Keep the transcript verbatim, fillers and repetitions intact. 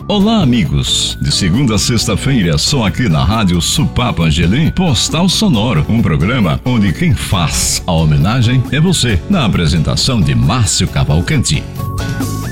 Olá, amigos! De segunda a sexta-feira, só aqui na Rádio Supapo Angelim, Postal Sonoro, um programa onde quem faz a homenagem é você, na apresentação de Márcio Cavalcanti.